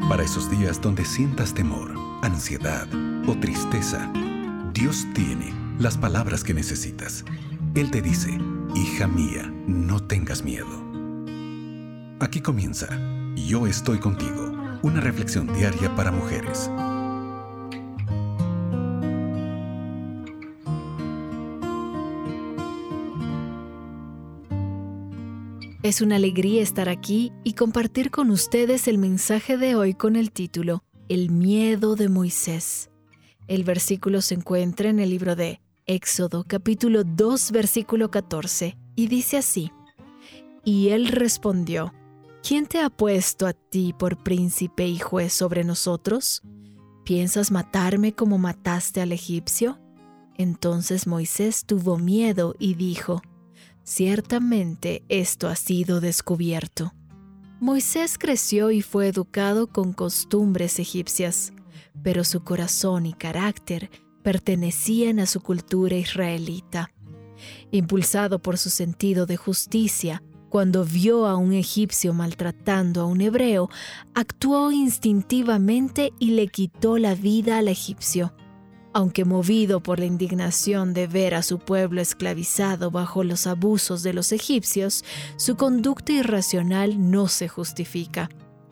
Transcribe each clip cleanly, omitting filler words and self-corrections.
Para esos días donde sientas temor, ansiedad o tristeza, Dios tiene las palabras que necesitas. Él te dice: hija mía, no tengas miedo. Aquí comienza Yo estoy contigo, una reflexión diaria para mujeres. Es una alegría estar aquí y compartir con ustedes el mensaje de hoy con el título El miedo de Moisés. El versículo se encuentra en el libro de Éxodo, capítulo 2, versículo 14, y dice así: Y él respondió: ¿Quién te ha puesto a ti por príncipe y juez sobre nosotros? ¿Piensas matarme como mataste al egipcio? Entonces Moisés tuvo miedo y dijo: Ciertamente esto ha sido descubierto. Moisés creció y fue educado con costumbres egipcias, pero su corazón y carácter pertenecían a su cultura israelita. Impulsado por su sentido de justicia, cuando vio a un egipcio maltratando a un hebreo, actuó instintivamente y le quitó la vida al egipcio. Aunque movido por la indignación de ver a su pueblo esclavizado bajo los abusos de los egipcios, su conducta irracional no se justifica.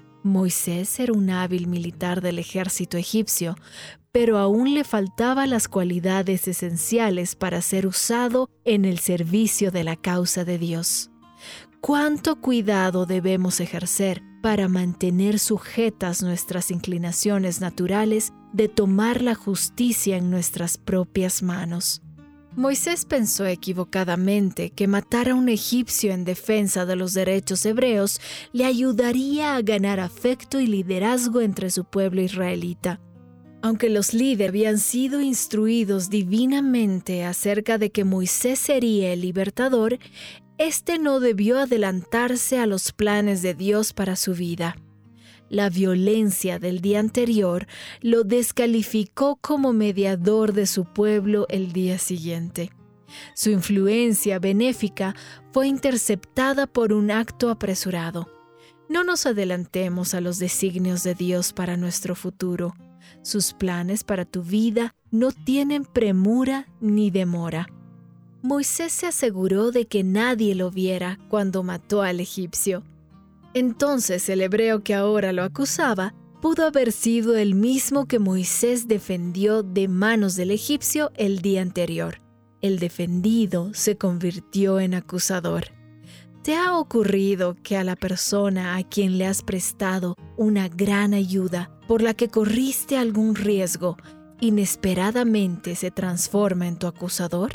Moisés era un hábil militar del ejército egipcio, pero aún le faltaban las cualidades esenciales para ser usado en el servicio de la causa de Dios. ¿Cuánto cuidado debemos ejercer para mantener sujetas nuestras inclinaciones naturales de tomar la justicia en nuestras propias manos? Moisés pensó equivocadamente que matar a un egipcio en defensa de los derechos hebreos le ayudaría a ganar afecto y liderazgo entre su pueblo israelita. Aunque los líderes habían sido instruidos divinamente acerca de que Moisés sería el libertador, este no debió adelantarse a los planes de Dios para su vida. La violencia del día anterior lo descalificó como mediador de su pueblo el día siguiente. Su influencia benéfica fue interceptada por un acto apresurado. No nos adelantemos a los designios de Dios para nuestro futuro. Sus planes para tu vida no tienen premura ni demora. Moisés se aseguró de que nadie lo viera cuando mató al egipcio. Entonces el hebreo que ahora lo acusaba pudo haber sido el mismo que Moisés defendió de manos del egipcio el día anterior. El defendido se convirtió en acusador. ¿Te ha ocurrido que a la persona a quien le has prestado una gran ayuda, por la que corriste algún riesgo, inesperadamente se transforma en tu acusador?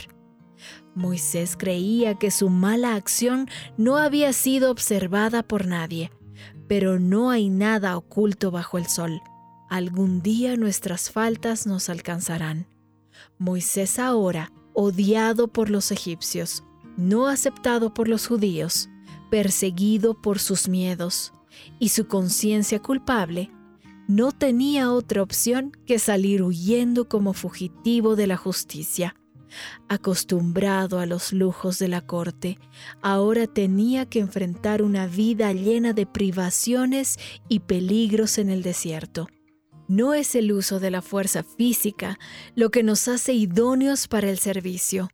Moisés creía que su mala acción no había sido observada por nadie, pero no hay nada oculto bajo el sol. Algún día nuestras faltas nos alcanzarán. Moisés ahora, odiado por los egipcios, no aceptado por los judíos, perseguido por sus miedos y su conciencia culpable, no tenía otra opción que salir huyendo como fugitivo de la justicia. Acostumbrado a los lujos de la corte, ahora tenía que enfrentar una vida llena de privaciones y peligros en el desierto. No es el uso de la fuerza física lo que nos hace idóneos para el servicio.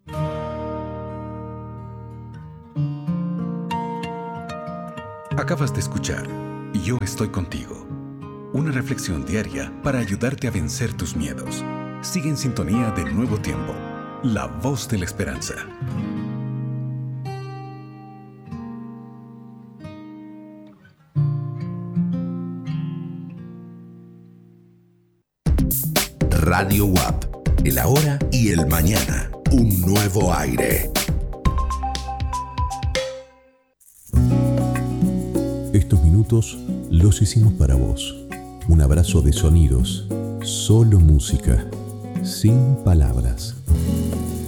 Acabas de escuchar Yo estoy contigo, una reflexión diaria para ayudarte a vencer tus miedos. Sigue en sintonía de Nuevo Tiempo, la voz de la esperanza. Radio WAP, el ahora y el mañana, un nuevo aire. Estos minutos los hicimos para vos. Un abrazo de sonidos, solo música, sin palabras.